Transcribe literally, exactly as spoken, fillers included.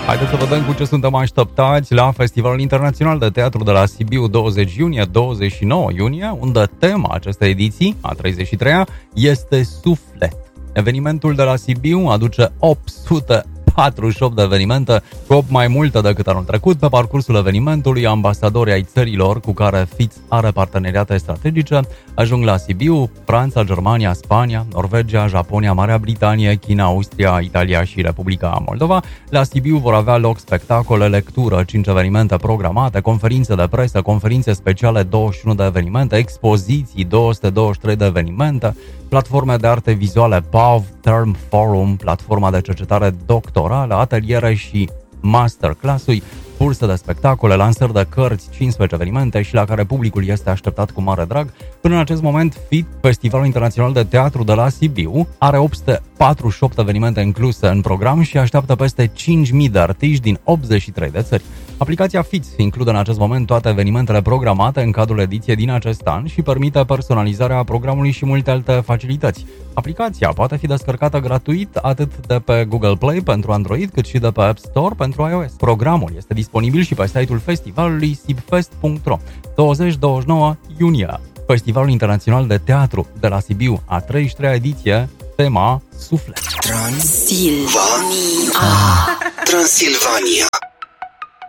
Haideți să vedem cu ce suntem așteptați la Festivalul Internațional de Teatru de la Sibiu, douăzeci iunie - douăzeci și nouă iunie, unde tema acestei ediții, a treizeci și treia, este Suflet. Evenimentul de la Sibiu aduce opt sute patruzeci și opt de evenimente, cu opt mai multe decât anul trecut. Pe parcursul evenimentului, ambasadorii ai țărilor cu care Fitz are parteneriate strategice ajung la Sibiu: Franța, Germania, Spania, Norvegia, Japonia, Marea Britanie, China, Austria, Italia și Republica Moldova. La Sibiu vor avea loc spectacole, lectură, cinci evenimente programate, conferințe de presă, conferințe speciale, douăzeci și unu de evenimente, expoziții, două sute douăzeci și trei de evenimente, platforme de arte vizuale P A V, Term Forum, platforma de cercetare doctorală, ateliere și masterclass-uri, burse de spectacole, lansări de cărți, cincisprezece evenimente și la care publicul este așteptat cu mare drag. Până în acest moment, F I T, Festivalul Internațional de Teatru de la Sibiu, are opt sute patruzeci și opt evenimente incluse în program și așteaptă peste cinci mii de artiști din optzeci și trei de țări. Aplicația F I T include în acest moment toate evenimentele programate în cadrul ediției din acest an și permite personalizarea programului și multe alte facilități. Aplicația poate fi descărcată gratuit atât de pe Google Play pentru Android, cât și de pe App Store pentru iOS. Programul este disponibil și pe site-ul festivalului sibfest punct ro. douăzeci - douăzeci și nouă iunie. Festivalul Internațional de Teatru de la Sibiu, a treizeci și treia ediție, tema Suflet. Transilvania. Transilvania.